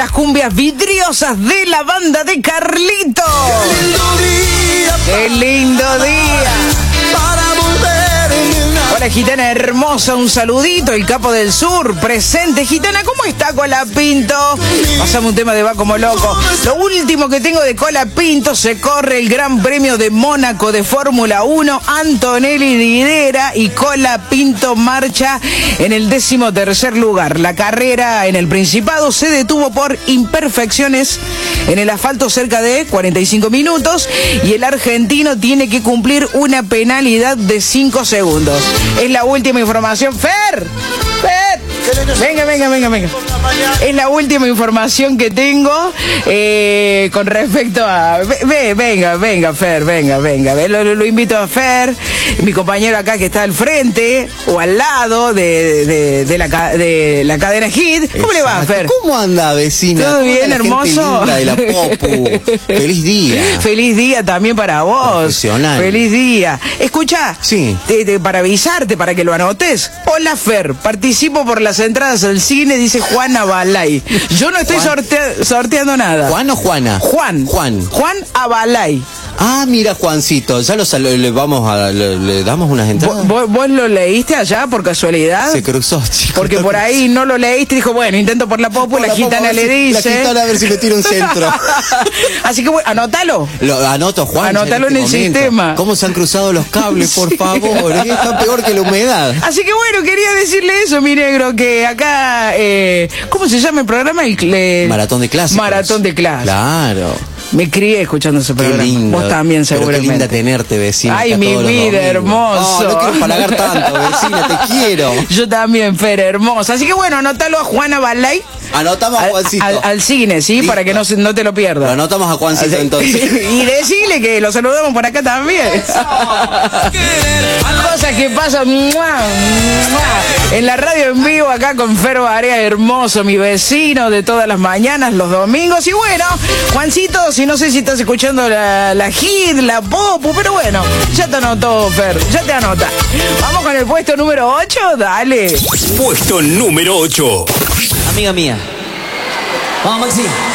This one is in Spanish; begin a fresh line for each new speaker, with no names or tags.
las cumbias vidriosas de la banda de Carlito. ¡Qué lindo día! Hola, gitana hermosa, un saludito, el capo del sur, presente. Gitana, ¿cómo está Cola Pinto? Pasamos un tema de va como loco. Lo último que tengo de Cola Pinto, se corre el Gran Premio de Mónaco de Fórmula 1. Antonelli lidera y Cola Pinto marcha en el 13º lugar. La carrera en el Principado se detuvo por imperfecciones en el asfalto cerca de 45 minutos y el argentino tiene que cumplir una penalidad de 5 segundos. Es la última información. ¡Fer! Venga. Es la última información que tengo con respecto a... Venga, Fer, venga. Lo invito a Fer, mi compañero acá que está al frente o al lado de la cadena Hit. ¿Cómo le va, Fer?
¿Cómo anda, vecina?
¿Todo bien, hermoso?
Linda de la Popu. Feliz día.
Feliz día también para vos.
Profesional.
Feliz día. Escuchá,
sí.
Para avisarte, para que lo anotes. Hola, Fer, participo por las entradas al cine, dice Juana Balay. Yo no estoy sorteando nada.
¿Juan o Juana?
Juan Abalay.
Ah, mira, Juancito, ya le damos unas entradas.
¿Vos lo leíste allá por casualidad?
Se cruzó, chico.
Porque por ahí no lo leíste y dijo, bueno, intento por la Popu, la gitana le dice.
La gitana a ver si me tira un centro.
Así que bueno, anótalo.
Lo anoto, Juan.
Anótalo en el sistema.
¿Cómo se han cruzado los cables, por favor? Está peor que la humedad.
Así que bueno, quería decirle eso, mi negro, que acá, ¿cómo se llama el programa?
Maratón de Clásicos.
Maratón de Clásicos.
Claro.
Me crié escuchando ese programa.
Qué lindo.
Vos también, seguramente.
Qué linda tenerte, vecina.
Ay, mi vida, hermoso.
No quiero palagar tanto, vecina, te quiero.
Yo también, Fer, hermosa. Así que bueno, anótalo a Juana Balay.
Anotamos a Juancito.
Al cine, ¿sí?
Listo.
Para que no te lo pierdas.
Lo anotamos a Juancito, entonces.
Y decirle que lo saludamos por acá también. Cosas que pasan en la radio en vivo acá con Fer Barea, hermoso, mi vecino de todas las mañanas, los domingos. Y bueno, Juancito, si no sé si estás escuchando la Hit, la Popu, pero bueno, ya te anotó, Fer, ya te anota. Vamos con el puesto número 8, dale.
Puesto número 8.
Amiga mía. Vamos, Maxi.